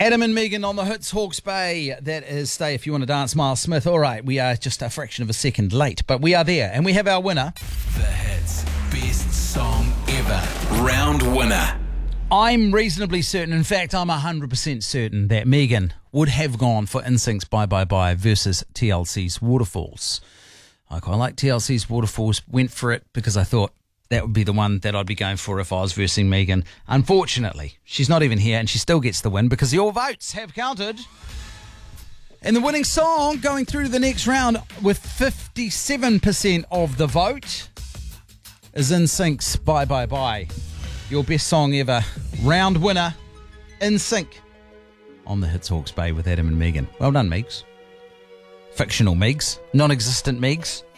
Adam and Megan on the Hits Hawke's Bay. That is Stay If You Want to Dance, Miles Smith. All right, we are just a fraction of a second late, but we are there, and we have our winner. The Hits Best Song Ever Round Winner. I'm reasonably certain, in fact, I'm 100% certain that Megan would have gone for NSYNC's Bye Bye Bye versus TLC's Waterfalls. I quite like TLC's Waterfalls, went for it because I thought that would be the one that I'd be going for if I was versing Megan. Unfortunately, she's not even here and she still gets the win because your votes have counted. And the winning song going through to the next round with 57% of the vote is NSYNC's Bye Bye Bye. Your best song ever. Round winner, NSYNC on the Hits Hawke's Bay with Adam and Megan. Well done, Megs. Fictional Megs. Non-existent Megs.